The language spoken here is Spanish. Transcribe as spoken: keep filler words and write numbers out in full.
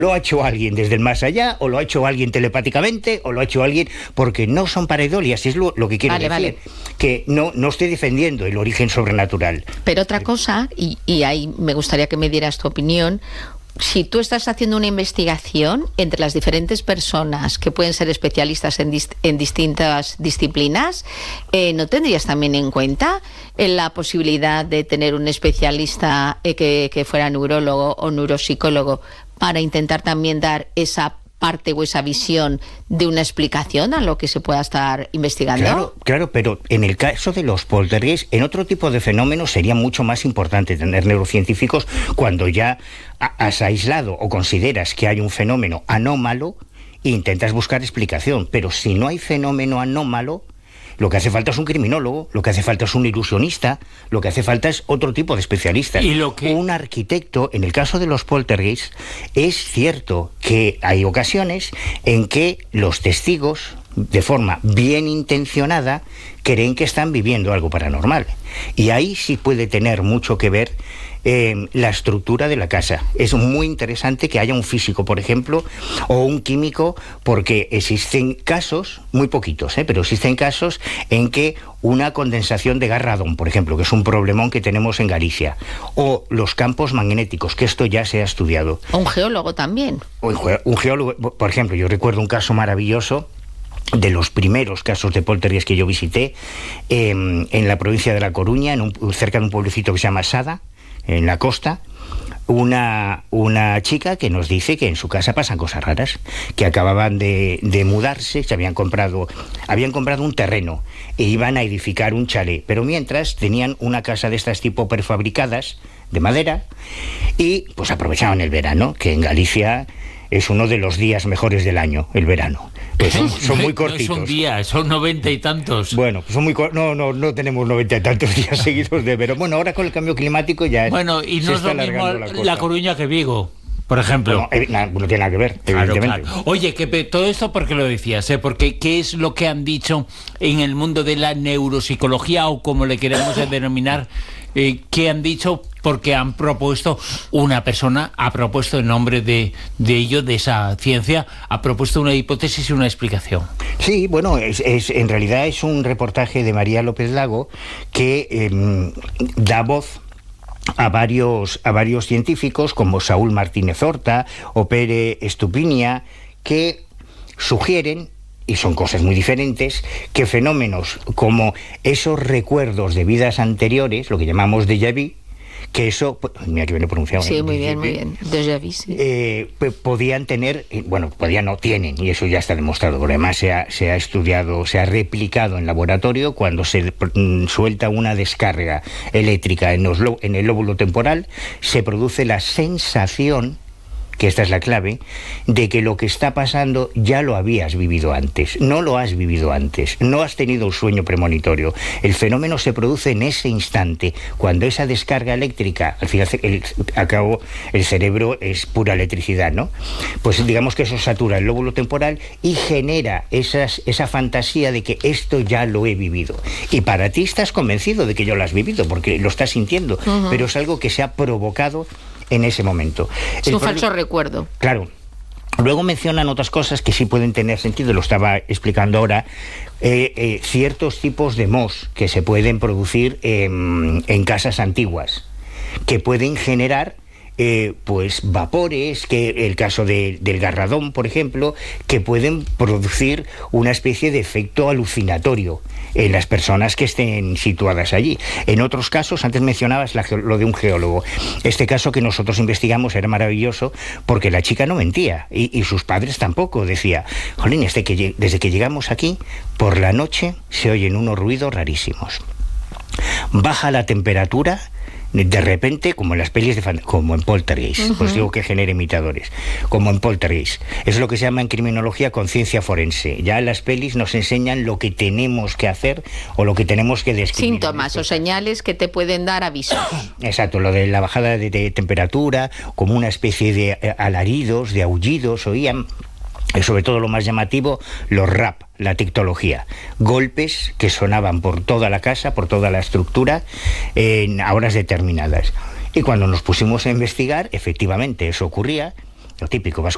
lo ha hecho alguien desde el más allá, o lo ha hecho alguien telepáticamente, o lo ha hecho alguien, porque no son pareidolias, es lo, lo que quiero vale, decir, vale. que no, no estoy defendiendo el origen sobrenatural. Pero otra cosa, y, y ahí me gustaría que me dieras tu opinión, si tú estás haciendo una investigación entre las diferentes personas que pueden ser especialistas en, dist en distintas disciplinas, eh, ¿no tendrías también en cuenta eh, la posibilidad de tener un especialista eh, que, que fuera neurólogo o neuropsicólogo para intentar también dar esa parte o esa visión de una explicación a lo que se pueda estar investigando? Claro, claro, pero en el caso de los poltergeist, en otro tipo de fenómenos sería mucho más importante tener neurocientíficos cuando ya has aislado o consideras que hay un fenómeno anómalo e intentas buscar explicación. Pero si no hay fenómeno anómalo, lo que hace falta es un criminólogo, lo que hace falta es un ilusionista, lo que hace falta es otro tipo de especialista. ¿Y lo que... Un arquitecto, en el caso de los poltergeist, es cierto que hay ocasiones en que los testigos, de forma bien intencionada, creen que están viviendo algo paranormal. Y ahí sí puede tener mucho que ver Eh, la estructura de la casa. Es muy interesante que haya un físico, por ejemplo, o un químico, porque existen casos, muy poquitos, ¿eh? pero existen casos en que una condensación de gas radón, por ejemplo, que es un problemón que tenemos en Galicia, o los campos magnéticos, que esto ya se ha estudiado. O un geólogo también. O un geólogo, por ejemplo, yo recuerdo un caso maravilloso de los primeros casos de poltergeist que yo visité eh, en la provincia de La Coruña, en un, cerca de un pueblecito que se llama Sada, en la costa, una, una chica que nos dice que en su casa pasan cosas raras, que acababan de, de mudarse, se habían comprado, habían comprado un terreno e iban a edificar un chalet, pero mientras tenían una casa de estas tipo prefabricadas, de madera, y pues aprovechaban el verano, que en Galicia es uno de los días mejores del año, el verano. Pues son, son muy cortitos. No son días, son noventa y tantos. Bueno, pues son muy no, no, no tenemos noventa y tantos días seguidos de verano. Bueno, ahora con el cambio climático ya es, bueno, y no es lo mismo la, la Coruña que Vigo, por ejemplo. Bueno, eh, no, no tiene nada que ver, claro, evidentemente. Claro. Oye, que todo esto porque lo decías, ¿eh? Porque ¿qué es lo que han dicho en el mundo de la neuropsicología o como le queremos denominar? Eh, ¿Qué han dicho? Porque han propuesto, una persona ha propuesto en nombre de, de ello, de esa ciencia, ha propuesto una hipótesis y una explicación. Sí, bueno, es, es, en realidad es un reportaje de María López Lago que eh, da voz a varios, a varios científicos como Saúl Martínez Horta o Pere Estupiña, que sugieren, y son cosas muy diferentes, que fenómenos como esos recuerdos de vidas anteriores, lo que llamamos déjà vu, que eso, mira que bien he pronunciado. Sí, ¿eh? muy bien, muy bien. Déjà vu, sí. Eh, podían tener, bueno, podían no tienen, y eso ya está demostrado, porque además se ha, se ha estudiado, se ha replicado en laboratorio, cuando se mm, suelta una descarga eléctrica en, los, en el lóbulo temporal, se produce la sensación, que esta es la clave, de que lo que está pasando ya lo habías vivido antes, no lo has vivido antes, no has tenido un sueño premonitorio. El fenómeno se produce en ese instante, cuando esa descarga eléctrica, al final, el, al cabo, el cerebro es pura electricidad, ¿no? Pues digamos que eso satura el lóbulo temporal y genera esas, esa fantasía de que esto ya lo he vivido. Y para ti estás convencido de que ya lo has vivido, porque lo estás sintiendo, uh-huh. pero es algo que se ha provocado en ese momento. Es un falso recuerdo. Claro. Luego mencionan otras cosas que sí pueden tener sentido, lo estaba explicando ahora, eh, eh, ciertos tipos de mohos que se pueden producir eh, en casas antiguas, que pueden generar Eh, pues vapores, que el caso de, del garradón, por ejemplo, que pueden producir una especie de efecto alucinatorio en las personas que estén situadas allí. En otros casos, antes mencionabas la, lo de un geólogo. Este caso que nosotros investigamos era maravilloso porque la chica no mentía y, y sus padres tampoco. Decía, jolín, desde que, desde que llegamos aquí, por la noche se oyen unos ruidos rarísimos. Baja la temperatura de repente, como en las pelis de fan, como en Poltergeist, uh-huh. pues digo que genera imitadores, como en Poltergeist. Es lo que se llama en criminología conciencia forense. Ya las pelis nos enseñan lo que tenemos que hacer o lo que tenemos que describir. Síntomas o señales que te pueden dar avisos. Exacto, lo de la bajada de, de temperatura, como una especie de eh, alaridos, de aullidos, oían. Y sobre todo lo más llamativo, los rap, la tictología, golpes que sonaban por toda la casa, por toda la estructura, en horas determinadas. Y cuando nos pusimos a investigar, efectivamente eso ocurría, lo típico, vas